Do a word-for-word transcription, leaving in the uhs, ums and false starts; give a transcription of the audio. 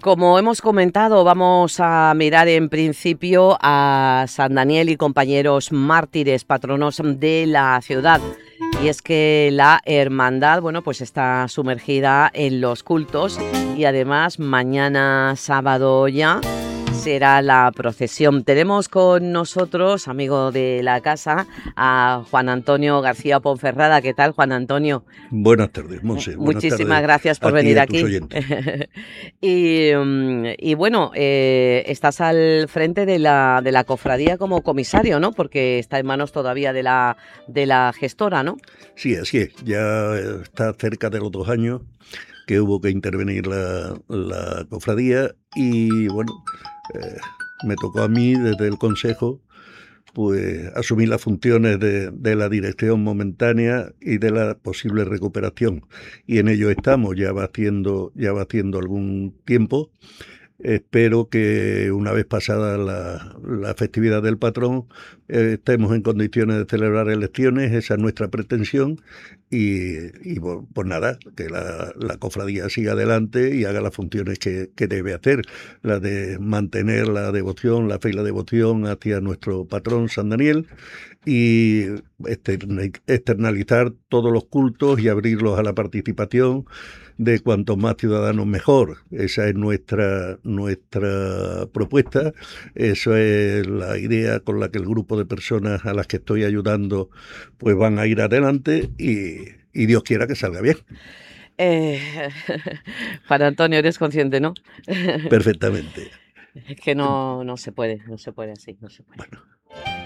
Como hemos comentado, vamos a mirar en principio a San Daniel y compañeros mártires, patronos de la ciudad. Y es que la hermandad, bueno, pues está sumergida en los cultos y además mañana sábado ya será la procesión. Tenemos con nosotros, amigo de la casa, a Juan Antonio García Ponferrada. ¿Qué tal, Juan Antonio? Buenas tardes, Monse. Buenas Muchísimas tardes gracias por a ti y venir a tus aquí. oyentes. y, y bueno, eh, estás al frente de la, de la cofradía como comisario, ¿no? Porque está en manos todavía de la, de la gestora, ¿no? Sí, así es. Ya está cerca de los dos años que hubo que intervenir la, la cofradía y bueno, eh, me tocó a mí desde el Consejo pues asumir las funciones de, de la dirección momentánea y de la posible recuperación. Y en ello estamos, ya va haciendo, ya va haciendo algún tiempo. Espero que una vez pasada la, la festividad del patrón eh, estemos en condiciones de celebrar elecciones, esa es nuestra pretensión y, y pues nada, que la, la cofradía siga adelante y haga las funciones que, que debe hacer, la de mantener la devoción, la fe y la devoción hacia nuestro patrón San Daniel y externalizar todos los cultos y abrirlos a la participación de cuantos más ciudadanos mejor. Esa es nuestra, nuestra propuesta, eso es la idea con la que el grupo de personas a las que estoy ayudando pues van a ir adelante y, y Dios quiera que salga bien. Eh, Juan Antonio, eres consciente, ¿no? Perfectamente. Es que no, no se puede, no se puede así, no se puede. Bueno.